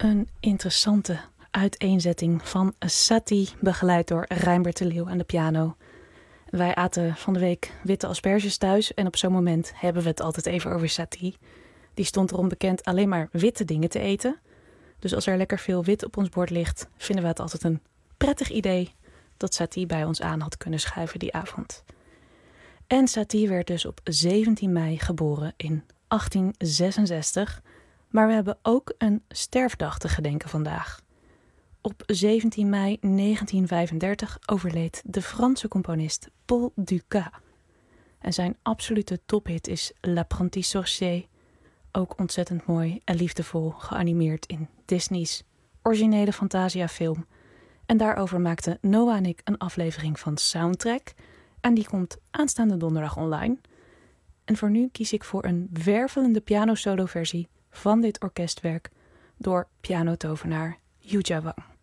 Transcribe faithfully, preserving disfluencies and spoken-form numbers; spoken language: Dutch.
Een interessante uiteenzetting van Satie, begeleid door Rijnbert de Leeuw aan de piano. Wij aten van de week witte asperges thuis en op zo'n moment hebben we het altijd even over Satie. Die stond erom bekend alleen maar witte dingen te eten. Dus als er lekker veel wit op ons bord ligt, vinden we het altijd een prettig idee dat Satie bij ons aan had kunnen schuiven die avond. En Satie werd dus op zeventien mei geboren in achttien zesenzestig, maar we hebben ook een sterfdag te gedenken vandaag. Op zeventien mei negentien vijfendertig overleed de Franse componist Paul Dukas. En zijn absolute tophit is L'Apprenti Sorcier, ook ontzettend mooi en liefdevol geanimeerd in Disney's originele Fantasia-film. En daarover maakten Noah en ik een aflevering van Soundtrack en die komt aanstaande donderdag online. En voor nu kies ik voor een wervelende piano-solo-versie van dit orkestwerk door pianotovenaar Yu Jia Wang.